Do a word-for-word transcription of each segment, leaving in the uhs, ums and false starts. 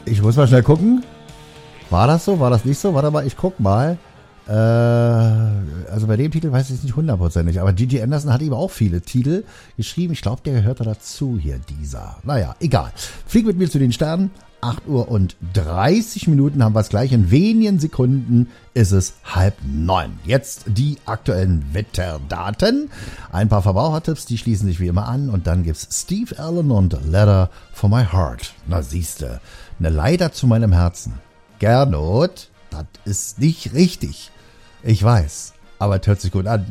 Ich muss mal schnell gucken. War das so? War das nicht so? Warte mal, ich guck mal. Äh, also bei dem Titel weiß ich es nicht hundertprozentig. Aber Gigi Anderson hat eben auch viele Titel geschrieben. Ich glaube, der gehört da dazu hier, dieser. Naja, egal. Flieg mit mir zu den Sternen. acht Uhr und dreißig Minuten haben wir es gleich. In wenigen Sekunden ist es halb neun. Jetzt die aktuellen Wetterdaten. Ein paar Verbrauchertipps, die schließen sich wie immer an. Und dann gibt's Steve Allen und Letter for My Heart. Na siehste, eine Leiter zu meinem Herzen. Gernot, das ist nicht richtig. Ich weiß, aber es hört sich gut an.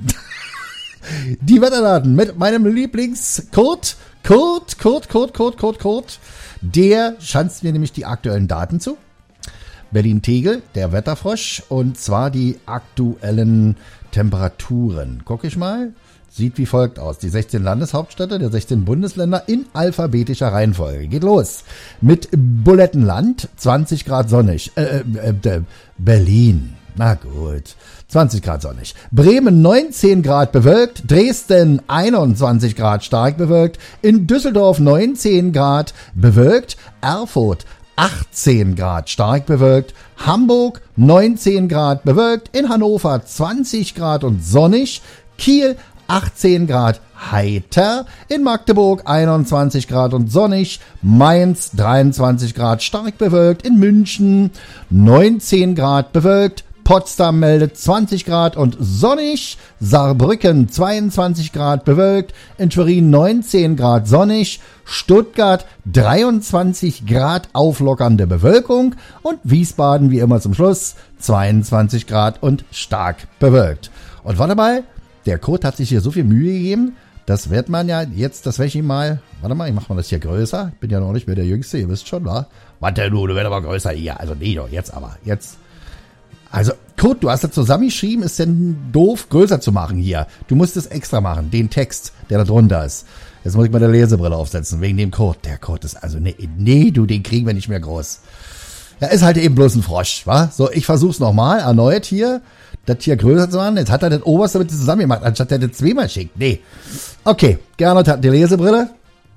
Die Wetterdaten mit meinem Lieblings-Kurt. Kurt, Kurt, Kurt, Kurt, Kurt, Kurt. Der schanzt mir nämlich die aktuellen Daten zu. Berlin-Tegel, der Wetterfrosch, und zwar die aktuellen Temperaturen. Guck ich mal. Sieht wie folgt aus. Die sechzehn Landeshauptstädte der sechzehn Bundesländer in alphabetischer Reihenfolge. Geht los. Mit Bulettenland, zwanzig Grad sonnig. Äh, äh, äh, Berlin. Na gut. zwanzig Grad sonnig. Bremen neunzehn Grad bewölkt. Dresden einundzwanzig Grad stark bewölkt. In Düsseldorf neunzehn Grad bewölkt. Erfurt achtzehn Grad stark bewölkt. Hamburg neunzehn Grad bewölkt. In Hannover zwanzig Grad und sonnig. Kiel achtzehn Grad heiter. In Magdeburg einundzwanzig Grad und sonnig. Mainz dreiundzwanzig Grad stark bewölkt. In München neunzehn Grad bewölkt. Potsdam meldet zwanzig Grad und sonnig. Saarbrücken zweiundzwanzig Grad bewölkt. In Schwerin neunzehn Grad sonnig. Stuttgart dreiundzwanzig Grad auflockernde Bewölkung. Und Wiesbaden wie immer zum Schluss zweiundzwanzig Grad und stark bewölkt. Und warte mal, der Code hat sich hier so viel Mühe gegeben. Das wird man ja jetzt, das werde ich ihm mal, warte mal, ich mache mal das hier größer. Ich bin ja noch nicht mehr der Jüngste, ihr wisst schon, wa? Warte du, du wirst aber größer hier. Also nee, doch, jetzt aber, jetzt. Also, Kurt, du hast das zusammengeschrieben, ist denn doof, größer zu machen hier. Du musst es extra machen, den Text, der da drunter ist. Jetzt muss ich mal eine Lesebrille aufsetzen, wegen dem Code. Der Code ist also, nee, nee, du, den kriegen wir nicht mehr groß. Ja, ist halt eben bloß ein Frosch, wa? So, ich versuch's nochmal, erneut hier, das hier größer zu machen. Jetzt hat er das oberste mit zusammen gemacht, anstatt er das zweimal schickt. Nee. Okay, Gernot hat die Lesebrille.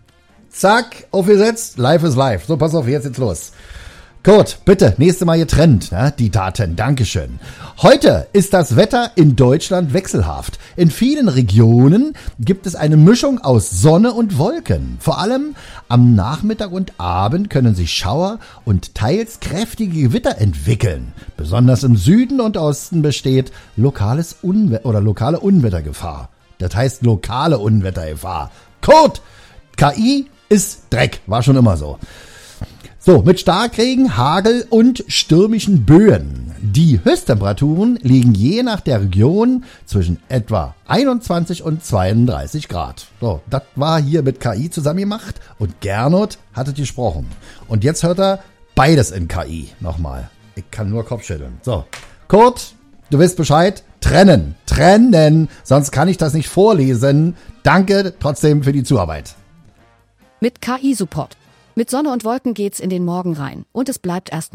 Zack, aufgesetzt, live ist live. So, pass auf, jetzt geht's los. Gut, bitte, nächste Mal getrennt, ne, die Daten, Dankeschön. Heute ist das Wetter in Deutschland wechselhaft. In vielen Regionen gibt es eine Mischung aus Sonne und Wolken. Vor allem am Nachmittag und Abend können sich Schauer und teils kräftige Gewitter entwickeln. Besonders im Süden und Osten besteht lokales Unwe- oder lokale Unwettergefahr. Das heißt lokale Unwettergefahr. Kurt, K I ist Dreck, war schon immer so. So, mit Starkregen, Hagel und stürmischen Böen. Die Höchsttemperaturen liegen je nach der Region zwischen etwa einundzwanzig und zweiunddreißig Grad. So, das war hier mit K I zusammen gemacht und Gernot hatte gesprochen. Und jetzt hört er beides in K I. Nochmal. Ich kann nur Kopfschütteln. So, Kurt, du weißt Bescheid. Trennen, trennen, sonst kann ich das nicht vorlesen. Danke trotzdem für die Zuarbeit. Mit K I-Support. Mit Sonne und Wolken geht's in den Morgen rein und es bleibt erstmal